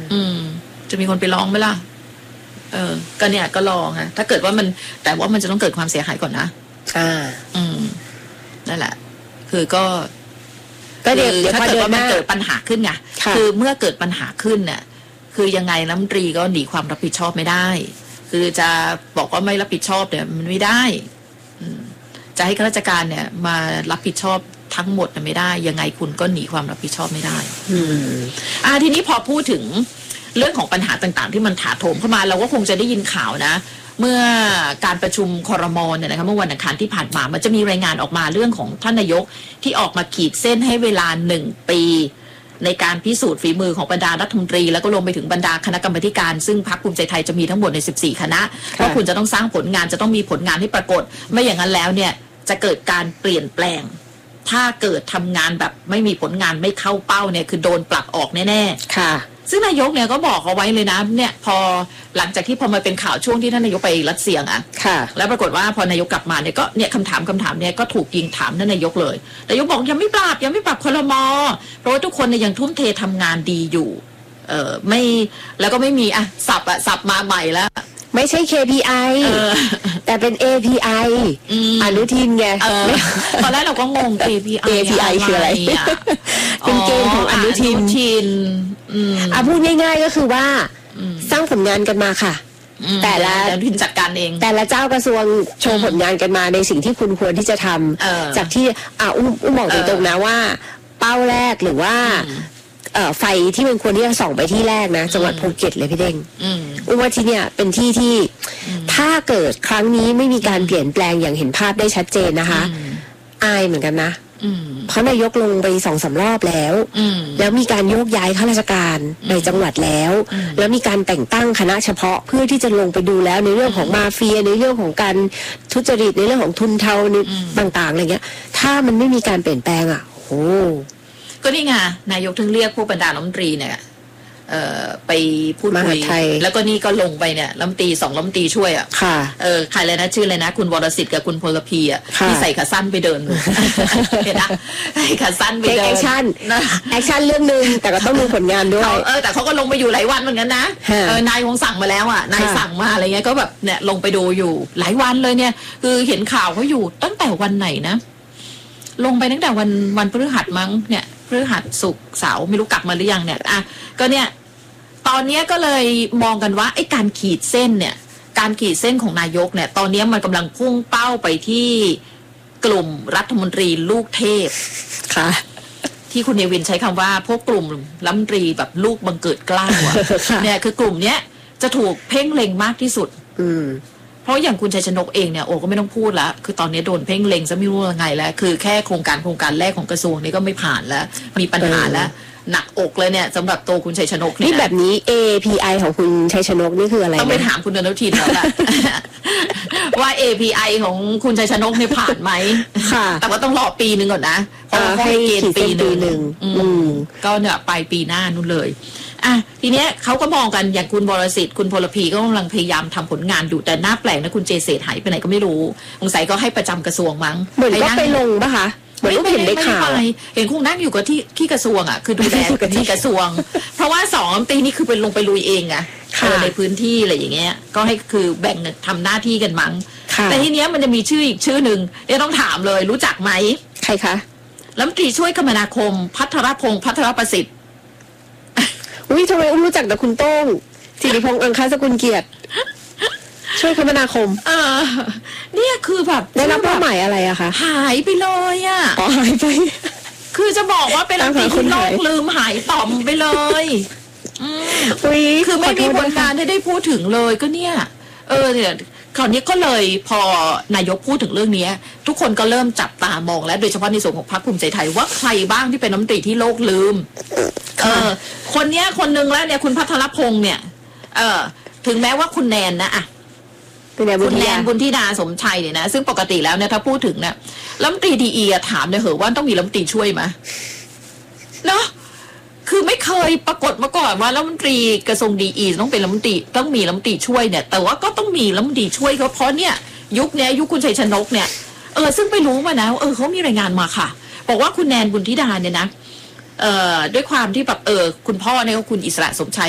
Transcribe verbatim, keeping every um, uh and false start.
อืมจะมีคนไปร้องไหมล่ะเออก็เนี่ยก็รอไงถ้าเกิดว่ามันแต่ว่ามันจะต้องเกิดความเสียหายก่อนนะอ่าอืมนั่นแหละคือก็ก็เดี๋ยวถ้าเกิดว่ามันเกิดปัญหาขึ้นไงคือเมื่อเกิดปัญหาขึ้นเนี่ยคือยังไงรัฐมนตรีก็หนีความรับผิดชอบไม่ได้คือจะบอกว่าไม่รับผิดชอบเนี่ยมันไม่ได้จะให้ข้าราชการเนี่ยมารับผิดชอบทั้งหมดไม่ได้ยังไงคุณก็หนีความรับผิดชอบไม่ได้อืมอ่าทีนี้พอพูดถึงเรื่องของปัญหาต่างๆที่มันถาโถมเข้ามาเราก็คงจะได้ยินข่าวนะเมื่อการประชุมครม.เนี่ยนะคะเมื่อวันอังคารที่ผ่านมามันจะมีรายงานออกมาเรื่องของท่านนายกที่ออกมาขีดเส้นให้เวลาหนึ่งปีในการพิสูจน์ฝีมือของบรรดารัฐมนตรีแล้วก็รวมไปถึงบรรดาคณะกรรมาการซึ่งพรรคภูมิใจไทยจะมีทั้งหมดในสิบสี่คณะว่าคุณจะต้องสร้างผลงานจะต้องมีผลงานให้ปรากฏไม่อย่างนั้นแล้วเนี่ยจะเกิดการเปลี่ยนแปลงถ้าเกิดทำงานแบบไม่มีผลงานไม่เข้าเป้าเนี่ยคือโดนปรับออกแน่ๆค่ะซึ่งนายกเนี่ยก็บอกเอาไว้เลยนะเนี่ยพอหลังจากที่พอมาเป็นข่าวช่วงที่ท่านนายกไปรัสเซียอ่ะค่ะแล้วปรากฏว่าพอนายกกลับมาเนี่ยก็เนี่ยคำถามคำถามเนี่ยก็ถูกยิงถามท่านนายกเลยนายกบอกยังไม่ปรับยังไม่ปรับครม.เพราะว่าทุกคนเนี่ยยังทุ่มเททำงานดีอยู่เออไม่แล้วก็ไม่มีอ่ะสับอ่ะสับมาใหม่แล้วไม่ใช่ เค พี ไอ แต่เป็น เอ พี ไอ อนุทินไงตอนแรกเราก็งง เค พี ไอเอ พี ไอ คืออะไรเป็นเกณฑ์ของอนุทินอ่ะพูดง่ายๆก็คือว่าสร้างผลงานกันมาค่ะแต่ละอนุทินจัดการเองแต่ละเจ้ากระทรวงโชว์ผลงานกันมาในสิ่งที่คุณควรที่จะทำจากที่อ่ะอุ้มอุ้มบอกตรงๆนะว่าเป้าแรกหรือว่าไฟที่มันควรที่จะส่องไปที่แรกนะจังหวัดภูเก็ตเลยพี่เด้งอุ้มว่าที่เนี่ยเป็นที่ที่ถ้าเกิดครั้งนี้ไม่มีการเปลี่ยนแปลงอย่างเห็นภาพได้ชัดเจนนะคะอายเหมือนกันนะเพราะนายกลงไปสองสามรอบแล้วแล้วมีการโยกย้ายข้าราชการในจังหวัดแล้วแล้วมีการแต่งตั้งคณะเฉพาะเพื่อที่จะลงไปดูแล้วในเรื่องของมาเฟียในเรื่องของการทุจริตในเรื่องของทุนเทาต่างๆอะไรเงี้ยถ้ามันไม่มีการเปลี่ยนแปลงอ่ะโอ้ก็นี่ไงนายกถึงเรียกผู้บรรดารัฐมนตรีเนี่ยเอ่อไปพูดคุยแล้วก็นี่ก็ลงไปเนี่ยรัฐมนตรีสองรัฐมนตรีช่วยอ่ะค่ะเออใครเลยนะชื่อเลยนะคุณวรสิทธิ์กับคุณพลพีอ่ะที่ใส่ขาสั้นไปเดินเห็นนะใส่ขาสั้นไปเดินแอคชั่นแอคชั่นเรื่องนึงแต่ก็ต้องมีผลงานด้วยเออแต่เขาก็ลงไปอยู่หลายวันเหมือนกันนะเออนายคงสั่งมาแล้วอ่ะนายสั่งมาอะไรเงี้ยก็แบบเนี่ยลงไปดูอยู่หลายวันเลยเนี่ยคือเห็นข่าวเขาอยู่ตั้งแต่วันไหนนะลงไปตั้งแต่วันวันพฤหัสมั้งเนี่ยพฤหัสศุกร์เสาร์ไม่รู้กลับมาหรือยังเนี่ยอ่ะก็เนี่ยตอนนี้ก็เลยมองกันว่าไอ้การขีดเส้นเนี่ยการขีดเส้นของนายกเนี่ยตอนนี้มันกำลังพุ่งเป้าไปที่กลุ่มรัฐมนตรีลูกเทพค่ะที่คุณเนวินใช้คำว่าพวกกลุ่มรัฐมนตรีแบบลูกบังเกิดเกล้าอ่ะเนี่ยคือกลุ่มเนี้ยจะถูกเพ่งเล็งมากที่สุดอืมเพราะอย่างคุณชัยชนกเองเนี่ยโอ้ก็ไม่ต้องพูดละคือตอนนี้โดนเพ่งเล็งซะไม่รู้ยังไงแล้วคือแค่โครงการโครงการแรกของกระทรวงนี้ก็ไม่ผ่านแล้วมีปัญหาแล้วหนักอกเลยเนี่ยสำหรับตัวคุณชัยชนกนี่แบบนี้ เอ พี ไอ ของคุณชัยชนกนี่คืออะไรต้องไปถามคุณอนุทินแล้วล่ะ ว่า เอ พี ไอ ของคุณชัยชนกเนี่ยผ่านไหมค่ะแต่ว่าต้องรอปีนึงก่อนนะเพราะให้เกณฑ์ปีนึงก็เนี่ยไปปีหน้านู่นเลยอ่ะทีเนี้ยเขาก็มองกันอย่างคุณวรสิทธิ์คุณพลพีก็กำลังพยายามทำผลงานอยู่แต่หน้าแปลกนะคุณเจเศษหายไปไหนก็ไม่รู้สงสัยก็ให้ประจำกระทรวงมั้งเหมือนก็ไปลงป่ะคะเหมือนเห็นได้ข่าวเห็นคงนั่งอยู่กับที่ที่กระทรวงอ่ะคือดูแลที่กระทรวงเพราะว่าสองปีนี้คือเป็นลงไปลุยเองอ่ะในพื้นที่อะไรอย่างเงี้ยก็ให้คือแบ่งทำหน้าที่กันมั้งแต่ทีเนี้ยมันจะมีชื่ออีกชื่อหนึ่งเดี๋ยวต้องถามเลยรู้จักไหมใครคะรัฐมนตรีช่วยคมนาคมพัทรพงษ์พัทรประสิทธิ์อุ้ยทำไมอุ้มรู้จักแต่คุณโต้งสิริพงษ์อังคารสกุลเกียรติช่วยคมนาคมเออเนี่ยคือแบบได้รับเป้าหมายอะไรอะคะหายไปเลยอะอ๋อหายไปคือจะบอกว่าเป็นรัฐมนตรีที่โลกลืมหายต่อมไปเลยคือไม่มีผลงานที่ได้พูดถึงเลยก็เนี่ยเออเนี่ยคราวนี้ก็เลยพอนายกพูดถึงเรื่องนี้ทุกคนก็เริ่มจับตามองแล้วโดยเฉพาะในส่วนของพรรคภูมิใจไทยว่าใครบ้างที่เป็นรัฐมนตรีที่โลกลืมเออคนเนี้ยคนนึงแล้วเนี่ยคุณพัทรพงษ์เนี่ยเออถึงแม้ว่าคุณแนนนะอะคุณแนนบุญธิดาสมชัยเนี่ยนะซึ่งปกติแล้วเนี่ยถ้าพูดถึงเนี่ยรัฐมนตรีดีอีถามเนี่ยเหรอว่าต้องมีรัฐมนตรีช่วยไหมเนาะคือไม่เคยปรากฏมาก่อนว่ารัฐมนตรีกระทรวงดีอีต้องเป็นรัฐมนตรีต้องมีรัฐมนตรีช่วยเนี่ยแต่ว่าก็ต้องมีรัฐมนตรีช่วยเขาเพราะเนี่ยยุคนี้ยุคคุณชัยชนกเนี่ยเออซึ่งไปรู้มานะเออเขามีรายงานมาค่ะบอกว่าคุณแนนบุญธิดาเนี่ยนะเอ่อด้วยความที่แบบเออคุณพ่อเนี่ยก็คุณอิสระสมชัย